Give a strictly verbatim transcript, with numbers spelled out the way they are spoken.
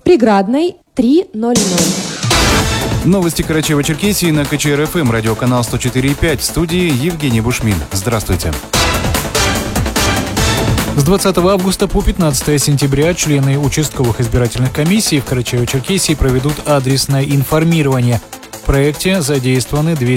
Преградной три ноль ноль. Новости Карачаево-Черкесии на ка че эр эф эм, радиоканал сто четыре и пять. В студии Евгений Бушмин. Здравствуйте. С двадцатого августа по пятнадцатое сентября члены участковых избирательных комиссий в Карачаево-Черкесии проведут адресное информирование. В проекте задействованы двести